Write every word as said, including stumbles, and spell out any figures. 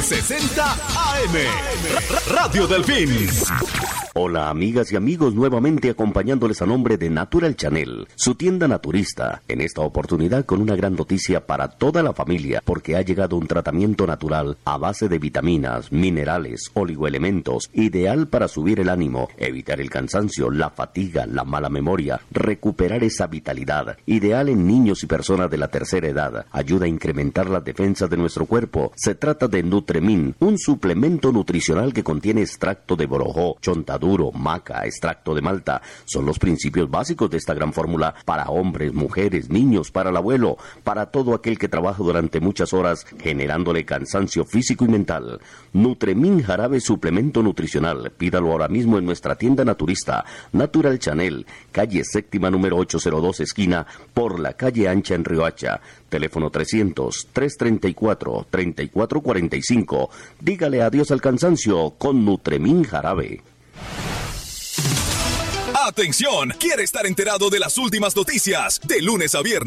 sesenta A M. Radio Delfín. Hola amigas y amigos, nuevamente acompañándoles a nombre de Natural Channel, su tienda naturista, en esta oportunidad con una gran noticia para toda la familia, porque ha llegado un tratamiento natural a base de vitaminas, minerales, oligoelementos, ideal para subir el ánimo, evitar el cansancio, la fatiga, la mala memoria, recuperar esa vitalidad, ideal en niños y personas de la tercera edad, ayuda a incrementar las defensas de nuestro cuerpo. Se trata de Nutremin, un suplemento nutricional que contiene extracto de borojó, chontaduro, maca, extracto de malta. Son los principios básicos de esta gran fórmula para hombres, mujeres, niños, para el abuelo, para todo aquel que trabaja durante muchas horas generándole cansancio físico y mental. Nutremin jarabe suplemento nutricional. Pídalo ahora mismo en nuestra tienda naturista, Natural Channel, calle séptima número ochocientos dos, esquina por la calle Ancha en Riohacha. Teléfono trescientos, trescientos treinta y cuatro, treinta y cuatro cuarenta y cinco. Dígale adiós al cansancio con Nutremin jarabe. Atención, ¿quiere estar enterado de las últimas noticias de lunes a viernes?